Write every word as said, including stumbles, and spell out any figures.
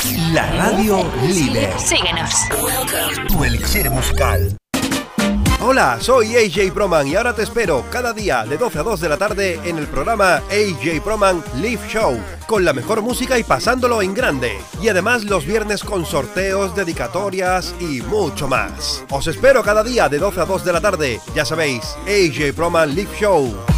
La radio líder. Síguenos. Tu elixir musical. Hola, soy A J Proman y ahora te espero cada día de doce a dos de la tarde en el programa A J Proman Live Show, con la mejor música y pasándolo en grande. Y además los viernes con sorteos, dedicatorias y mucho más. Os espero cada día de doce a dos de la tarde. Ya sabéis, A J Proman Live Show.